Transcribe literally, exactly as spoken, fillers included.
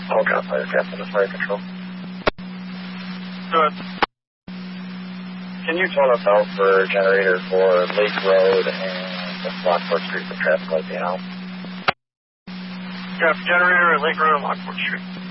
All ground fire, Captain, to fire control. Good. Can you tone us out for generator for Lake Road and Lockport Street for traffic light being out? Yeah, generator at Lake Road and Lockport Street.